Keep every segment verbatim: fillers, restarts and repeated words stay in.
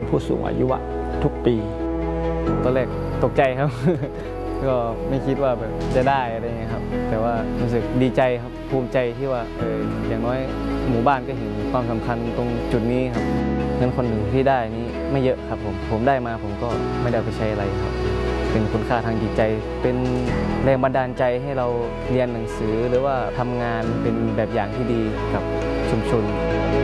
ผู้สูงอายุทุกปีตอนแรกตกใจครับ ก็ไม่คิดว่าแบบจะได้อะไรเงี้ยครับแต่ว่ารู้สึกดีใจครับภูมิใจที่ว่าเอออย่างน้อยหมู่บ้านก็เห็นความสำคัญตรงจุดนี้ครับเงินคนหนึ่งที่ได้นี้ไม่เยอะครับผมผมได้มาผมก็ไม่ได้ไปใช้อะไรครับเป็นคุณค่าทางจิตใจเป็นแรงบันดาลใจให้เราเรียนหนังสือหรือว่าทำงานเป็นแบบอย่างที่ดีกับชุมชน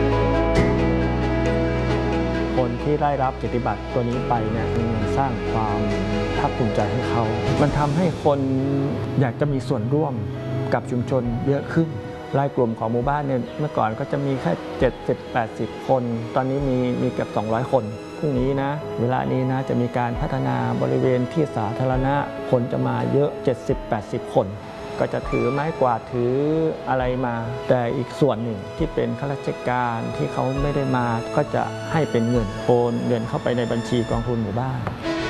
คนที่ได้รับเกียรติบัตรตัวนี้ไปเนี่ยมันสร้างความภาคภูมิใจให้เขามันทำให้คนอยากจะมีส่วนร่วมกับชุมชนเยอะขึ้นรายกลุ่มของหมู่บ้านเนี่ยเมื่อก่อนก็จะมีแค่เจ็ดสิบ แปดสิบคนตอนนี้มีมีเกือบสองร้อยคนพรุ่งนี้นะเวลานี้นะจะมีการพัฒนาบริเวณที่สาธารณะคนจะมาเยอะ เจ็ดสิบ แปดสิบ คนก็จะถือไม้กวาดถืออะไรมาแต่อีกส่วนหนึ่งที่เป็นข้าราชการที่เขาไม่ได้มาก็จะให้เป็นเงินโอนเงินเข้าไปในบัญชีกองทุนหมู่บ้าน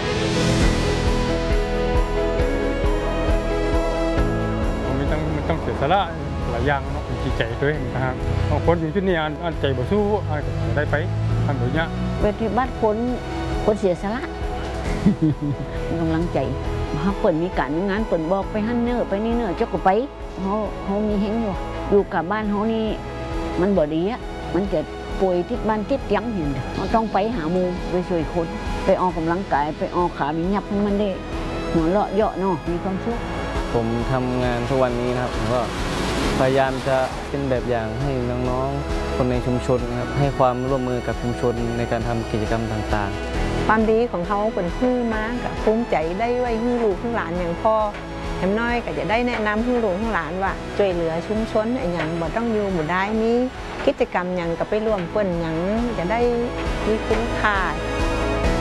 ไม่ต้องไม่ต้องเสียสละหลายอย่างจิตใจตัวเองนะครับบางคนอยู่ที่นี่อันใจบ่สู้อันก็ได้ไปอันแบบนี้ปฏิบัติคนคนเสียสละกำลังใจเขาเปิดมีการมีงานเปิดบอกไปหั่นเนื้อไปนี่เนื้อเจ้าก็ไปเขาเขามีเฮงอยู่อยู่กับบ้านเขานี่มันบ่ดีอ่ะมันจะป่วยติดบ้านติดยังเห็นเขาต้องไปหาหมูไปช่วยคนไปออกกำลังกายไปออกขามียับให้มันได้หัวเราะเยาะเนาะมีความสุขผมทำงานทุกวันนี้นะครับผมก็พยายามจะเป็นแบบอย่างให้น้องๆคนในชุมชนนะครับให้ความร่วมมือกับชุมชนในการทำกิจกรรมต่างๆความดีของเขาเป็นพื้นมากกับภูมิใจได้ไว้ให้ลูกให้หลานอย่างพ่อแถมน้อยก็จะได้แนะนำให้ลูกให้หลานว่าช่วยเหลือชุมชนอย่างบ่ต้องอยู่บ่ได้มีกิจกรรมอย่างกับไปร่วมเปิ้นอย่างจะได้มีคุณค่า